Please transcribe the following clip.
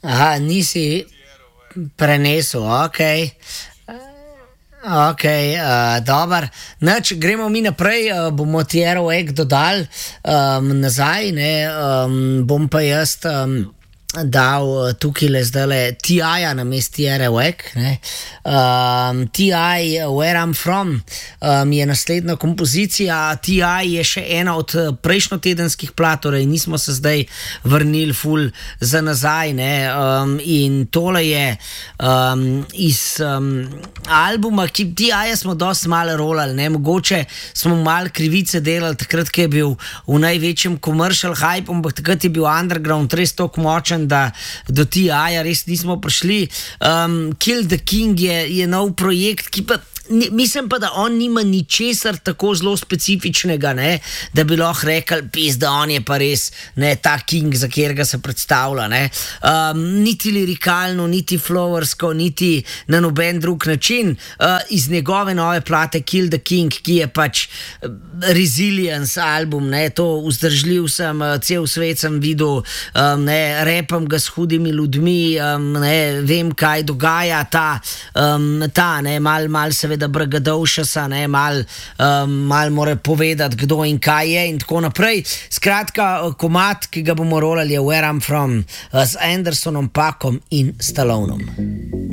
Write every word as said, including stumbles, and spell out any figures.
Aha, nisi prenesel, ok. Ok, uh, dobro. Nač, gremo mi naprej, uh, bomo Tierra Whack dodali um, nazaj, ne, um, bom pa jaz um, dal tukaj le zdaj le T I-ja na mest Tierra Whack. Um, T I, Where I'm From, um, je naslednja kompozicija. T I je še ena od prejšnjotedenskih plat, torej nismo se zdaj vrnili ful za nazaj. Ne? Um, in tole je um, iz um, albuma, ki T I-ja smo dosti malo rolali, ne? Mogoče smo malo krivice delali takrat, ki je bil v največjem commercial hype, ampak takrat je bil underground res toliko močen, da do T I-ja res nismo prišli. Um, Kill the King je, je nov projekt, ki pa Ni, mislim pa, da on nima ničesar tako zelo specifičnega, ne, da bi lahko rekli, pis, da on je pa res ne, ta king, za katerega se predstavlja. Ne. Um, niti lirikalno, niti flowersko, niti na noben drug način. Uh, iz njegove nove plate Kill the King, ki je pač resilience album, ne, to vzdržljiv sem, cel svet sem videl, um, ne, repam ga s hudimi ljudmi, um, ne, vem, kaj dogaja, ta, um, ta ne, mal, mal se da Bragadovšasa, ne, mal, um, mal mora povedati, kdo in kaj je in tako naprej. Skratka, komad, ki ga bomo rolali, je Where I'm From, z Andersonom, Packom in Stallonom.